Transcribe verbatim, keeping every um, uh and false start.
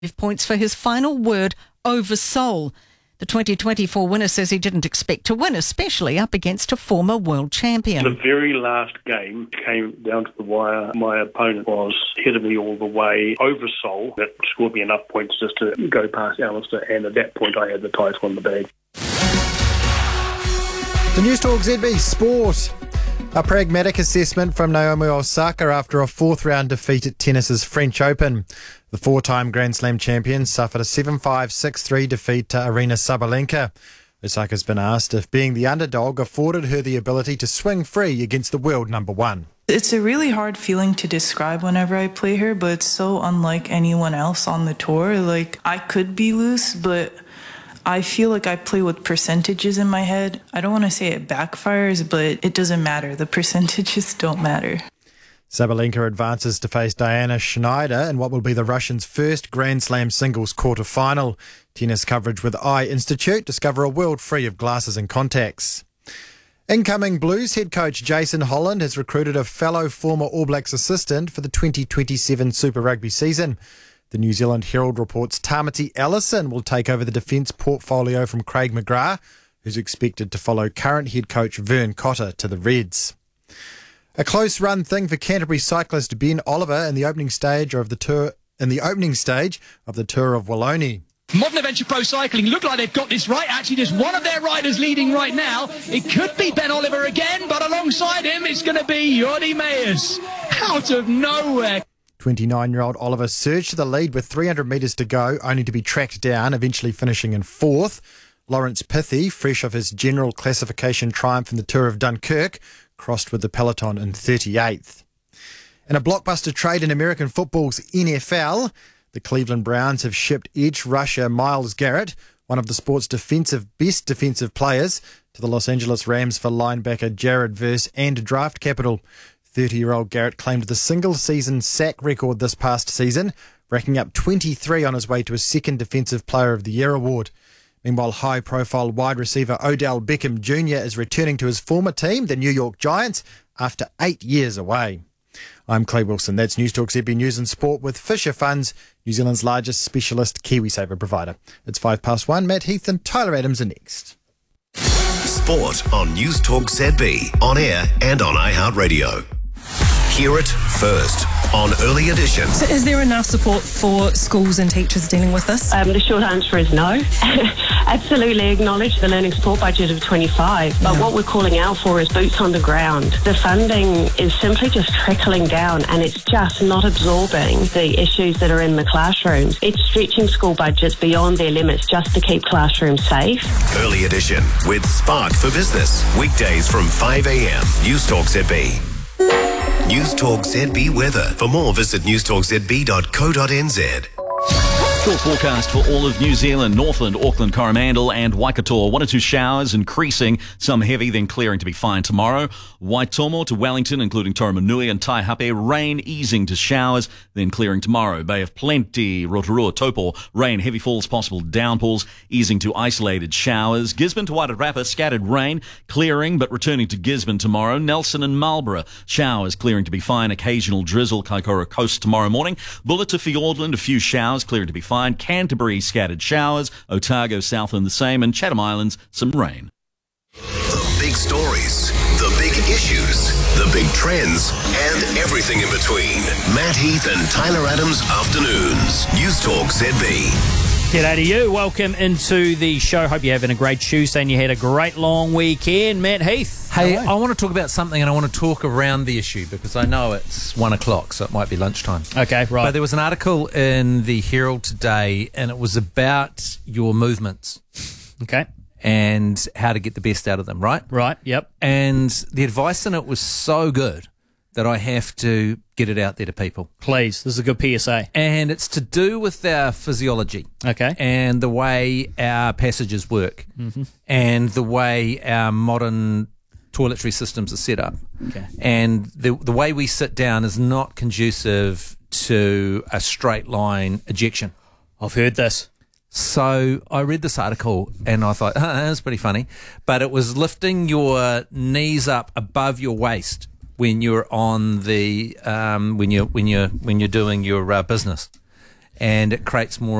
points for his final word over Seoul. The twenty twenty-four winner says he didn't expect to win, especially up against a former world champion. The very last game came down to the wire. My opponent was ahead of me all the way over Seoul. That scored me enough points just to go past Alistair, and at that point I had the title on the bag. The News Talk Z B Sport. A pragmatic assessment from Naomi Osaka after a fourth round defeat at tennis's French Open. The four-time Grand Slam champion suffered a seven five, six three defeat to Aryna Sabalenka. Osaka's been asked if being the underdog afforded her the ability to swing free against the world number one. It's a really hard feeling to describe whenever I play her, but it's so unlike anyone else on the tour. Like, I could be loose, but I feel like I play with percentages in my head. I don't want to say it backfires, but it doesn't matter. The percentages don't matter. Sabalenka advances to face Diana Schneider in what will be the Russians' first Grand Slam singles quarter-final. Tennis coverage with Eye Institute. Discover a world free of glasses and contacts. Incoming Blues head coach Jason Holland has recruited a fellow former All Blacks assistant for the twenty twenty-seven Super Rugby season. The New Zealand Herald reports Tamati Ellison will take over the defence portfolio from Craig McGrath, who's expected to follow current head coach Vern Cotter to the Reds. A close-run thing for Canterbury cyclist Ben Oliver in the opening stage of the tour in the opening stage of the Tour of Wallonie. Modern Adventure Pro Cycling look like they've got this right. Actually, there's one of their riders leading right now. It could be Ben Oliver again, but alongside him, it's going to be Jordi Meyers out of nowhere. twenty-nine-year-old Oliver surged to the lead with three hundred metres to go, only to be tracked down, eventually finishing in fourth. Lawrence Pithy, fresh off his general classification triumph in the Tour of Dunkirk, crossed with the peloton in thirty-eighth. In a blockbuster trade in American football's N F L, the Cleveland Browns have shipped edge rusher Myles Garrett, one of the sport's defensive best defensive players, to the Los Angeles Rams for linebacker Jared Verse and draft capital. thirty-year-old Garrett claimed the single-season sack record this past season, racking up twenty-three on his way to a second Defensive Player of the Year award. Meanwhile, high-profile wide receiver Odell Beckham Junior is returning to his former team, the New York Giants, after eight years away. I'm Clay Wilson. That's News Talk Z B News and Sport with Fisher Funds, New Zealand's largest specialist KiwiSaver provider. It's five past one. Matt Heath and Tyler Adams are next. Sport on News Talk Z B, on air and on iHeartRadio. Hear it first on Early Edition. So is there enough support for schools and teachers dealing with this? Um, the short answer is no. Absolutely acknowledge the learning support budget of twenty-five, but yeah. What we're calling out for is boots on the ground. The funding is simply just trickling down and it's just not absorbing the issues that are in the classrooms. It's stretching school budgets beyond their limits just to keep classrooms safe. Early Edition with Spark for Business. Weekdays from five a.m. News Talk Z B. News Talk Z B weather. For more, visit news talk z b dot co dot n z. Short forecast for all of New Zealand, Northland, Auckland, Coromandel and Waikato. One or two showers increasing, some heavy, then clearing to be fine tomorrow. Waitomo to Wellington, including Toromanui and Taihape. Rain easing to showers, then clearing tomorrow. Bay of Plenty, Rotorua, Taupo. Rain, heavy falls, possible downpours, easing to isolated showers. Gisborne to Wairarapa, scattered rain, clearing but returning to Gisborne tomorrow. Nelson and Marlborough, showers clearing to be fine. Occasional drizzle, Kaikoura Coast tomorrow morning. Bulla to Fiordland, a few showers clearing to be fine. Fine. Canterbury, scattered showers. Otago, Southland, the same. And Chatham Islands, some rain. The big stories, the big issues, the big trends, and everything in between. Matt Heath and Tyler Adams Afternoons. News Talk Z B. G'day to you. Welcome into the show. Hope you're having a great Tuesday and you had a great long weekend. Matt Heath. Hey, hello. I want to talk about something and I want to talk around the issue because I know it's one o'clock, so it might be lunchtime. Okay, right. But there was an article in the Herald today and it was about your movements. Okay. And how to get the best out of them, right? Right, yep. And the advice in it was so good that I have to get it out there to people. Please, this is a good P S A. And it's to do with our physiology. Okay. And the way our passages work. Mm-hmm. And the way our modern toiletry systems are set up. Okay. And the the way we sit down is not conducive to a straight line ejection. I've heard this. So I read this article and I thought, oh, that's pretty funny. But it was lifting your knees up above your waist when you're on the um, when you're when you're when you're doing your uh, business, and it creates more